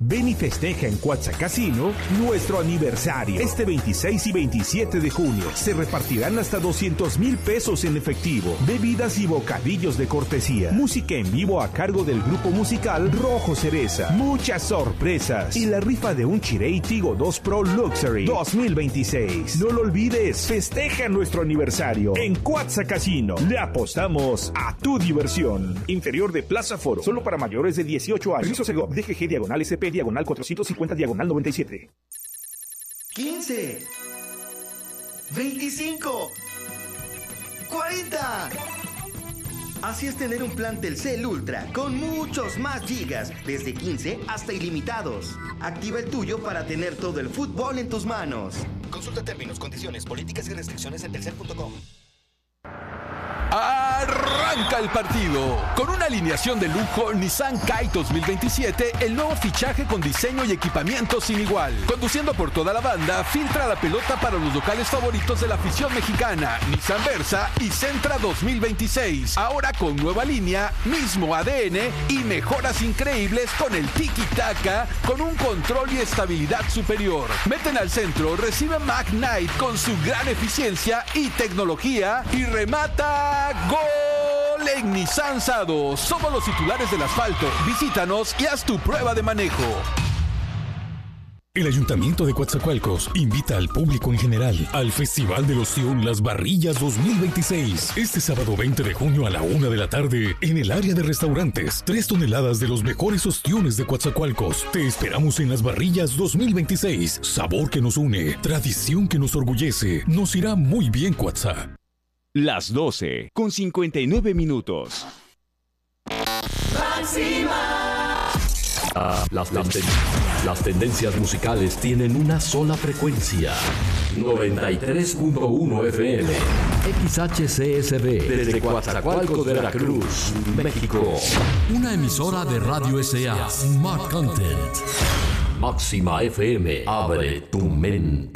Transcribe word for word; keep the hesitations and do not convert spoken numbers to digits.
Ven y festeja en Cuatza Casino nuestro aniversario. Este veintiséis y veintisiete de junio se repartirán hasta doscientos mil pesos en efectivo, bebidas y bocadillos de cortesía, música en vivo a cargo del grupo musical Rojo Cereza, muchas sorpresas y la rifa de un Chery Tiggo dos Pro Luxury dos mil veintiséis. No lo olvides, festeja nuestro aniversario en Cuatza Casino. Le apostamos a tu diversión. Interior de Plaza Foro, solo para mayores de dieciocho años. Permiso Segov, D G G diagonal S P diagonal cuatrocientos cincuenta diagonal noventa y siete. quince, veinticinco, cuarenta. Así es tener un plan Telcel Ultra con muchos más gigas, desde quince hasta ilimitados. Activa el tuyo para tener todo el fútbol en tus manos. Consulta términos, condiciones, políticas y restricciones en telcel punto com. Arranca el partido. Con una alineación de lujo, Nissan Kite dos mil veintisiete, el nuevo fichaje con diseño y equipamiento sin igual. Conduciendo por toda la banda, filtra la pelota para los locales favoritos de la afición mexicana, Nissan Versa y Sentra dos mil veintiséis. Ahora con nueva línea, mismo A D N y mejoras increíbles con el tiki-taka, con un control y estabilidad superior. Meten al centro, recibe Mac Knight con su gran eficiencia y tecnología y remata ¡gol! En Nissan Sado. Somos los titulares del asfalto. Visítanos y haz tu prueba de manejo. El Ayuntamiento de Coatzacoalcos invita al público en general al Festival de Loción Las Barrillas dos mil veintiséis. Este sábado veinte de junio a la una de la tarde en el área de restaurantes. Tres toneladas de los mejores ostiones de Coatzacoalcos. Te esperamos en Las Barrillas dos mil veintiséis. Sabor que nos une, tradición que nos orgullece. Nos irá muy bien, Coatza. Las doce con cincuenta y nueve minutos. Máxima. Ah, las, las, ten las tendencias musicales tienen una sola frecuencia. noventa y tres punto uno F M. X H C S B. Desde Coatzacoalcos, Veracruz, México. Una emisora de Radio S A. Smart Content. Máxima F M. Abre tu mente.